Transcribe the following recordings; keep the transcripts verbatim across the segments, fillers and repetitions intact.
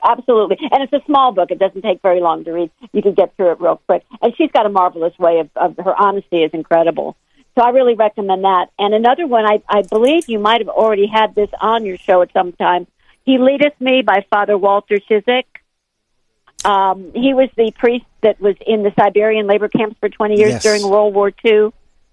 absolutely. And it's a small book. It doesn't take very long to read. You can get through it real quick. And she's got a marvelous way of, of her honesty is incredible. So I really recommend that. And another one, I, I believe you might have already had this on your show at some time. He Leadeth Me by Father Walter Ciszek. Um, he was the priest that was in the Siberian labor camps for twenty years yes. during World War Two.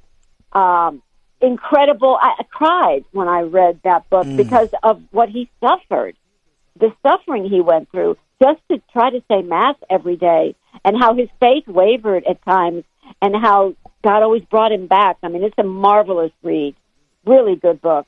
Um, incredible. I, I cried when I read that book mm. because of what he suffered, the suffering he went through just to try to say Mass every day, and how his faith wavered at times, and how God always brought him back. I mean, it's a marvelous read. Really good book.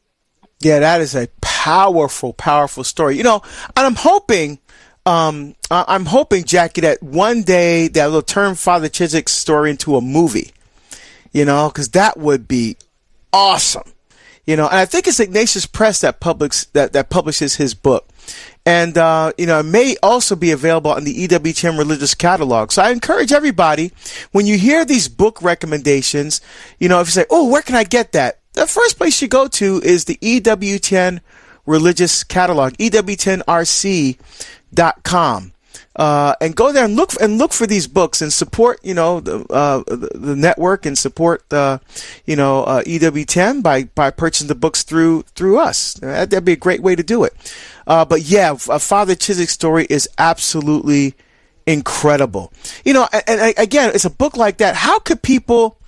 Yeah, that is a powerful, powerful story. You know, and I'm hoping, um, I'm hoping, Jackie, that one day that will turn Father Ciszek's story into a movie. You know, because that would be awesome. You know, and I think it's Ignatius Press that publics that, that publishes his book. And, uh, you know, it may also be available on the E W T N Religious Catalog. So I encourage everybody, when you hear these book recommendations, you know, if you say, oh, where can I get that? The first place you go to is the E W T N Religious Catalog, E W T N R C dot com. Uh, and go there and look for, and look for these books and support, you know, the, uh, the, the network and support, uh, you know, uh, E W T N by, by purchasing the books through, through us. That, that'd be a great way to do it. Uh, but yeah, uh, Father Ciszek's story is absolutely incredible. You know, and, and again, it's a book like that. How could people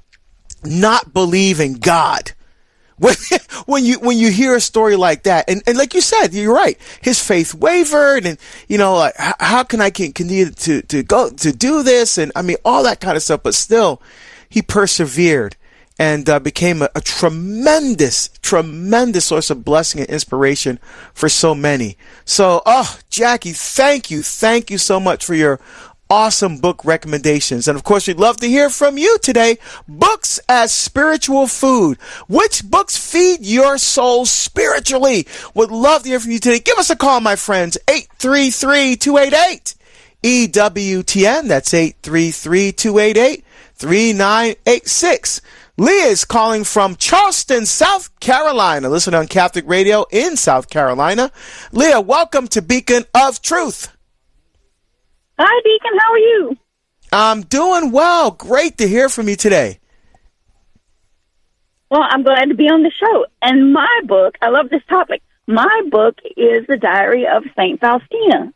not believe in God? When, when you when you hear a story like that, and, and like you said, you're right. His faith wavered, and you know, like, how, how can I continue to to go to do this, and I mean all that kind of stuff. But still, he persevered and uh, became a, a tremendous, tremendous source of blessing and inspiration for so many. So, oh, Jackie, thank you, thank you so much for your awesome book recommendations. And of course, we'd love to hear from you today. Books as spiritual food. Which books feed your soul spiritually? Would love to hear from you today. Give us a call, my friends. eight three three, two eight eight, E W T N. That's eight three three, two eight eight, three nine eight six. Leah is calling from Charleston, South Carolina. Listen on Catholic Radio in South Carolina. Leah, welcome to Beacon of Truth. Hi, Deacon. How are you? I'm doing well. Great to hear from you today. Well, I'm glad to be on the show. And my book, I love this topic. My book is The Diary of Saint Faustina.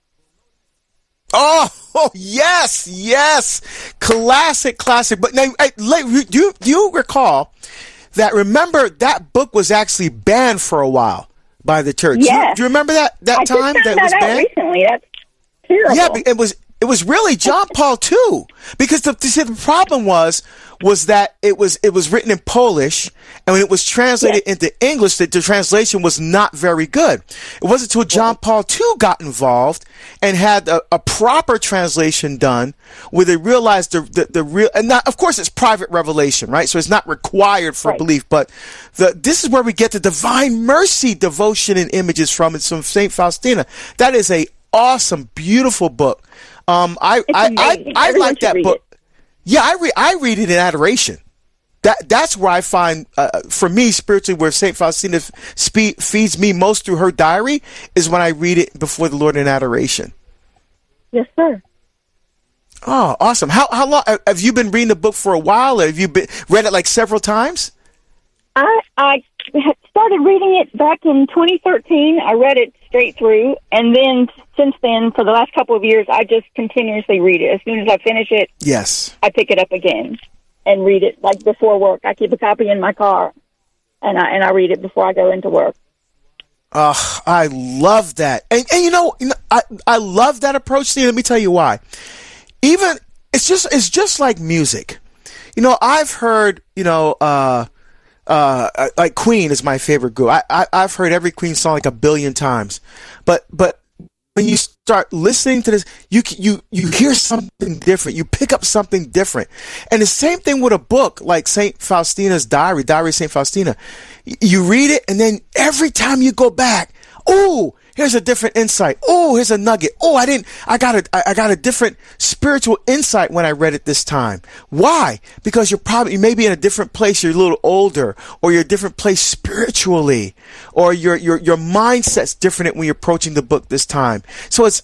Oh, oh yes, yes. Classic, classic. But now, do you, do you recall that, remember, that book was actually banned for a while by the church? Yes. Do, do you remember that, that I time just found that it was that out banned? Recently. That's terrible. Yeah, it was It was really John Paul the Second, because the, the problem was was that it was it was written in Polish, and when it was translated yes. into English, the, the translation was not very good. It wasn't until John Paul the Second got involved and had a, a proper translation done, where they realized the the, the real, and not, of course it's private revelation, right? So it's not required for right. belief, but the this is where we get the Divine Mercy devotion and images from. It's from Saint Faustina. That is a awesome, beautiful book. Um, I, I, I, I like that book. It. Yeah, I read, I read it in adoration. That, that's where I find, uh, for me, spiritually, where Saint Faustina spe- feeds me most through her diary is when I read it before the Lord in adoration. Yes, sir. Oh, awesome. How, how long, have you been reading the book for a while, or have you been, read it like several times? I, I started reading it back in twenty thirteen. I read it straight through, and then since then, for the last couple of years, I just continuously read it. As soon as I finish it, yes, I pick it up again and read it. Like before work, I keep a copy in my car, and I and I read it before I go into work. Oh, I love that, and and you know, I I love that approach. See, let me tell you why. Even it's just it's just like music. You know, I've heard you know. uh Uh, like Queen is my favorite group. I, I, I've heard every Queen song like a billion times, but, but when you start listening to this, you, you, you hear something different. You pick up something different. And the same thing with a book like Saint Faustina's Diary, Diary of Saint Faustina. You read it, and then every time you go back, oh, here's a different insight. Oh, here's a nugget. Oh, I didn't, I got a, I got a different spiritual insight when I read it this time. Why? Because you're probably, you may be in a different place. You're a little older, or you're a different place spiritually, or your, your, your mindset's different when you're approaching the book this time. So it's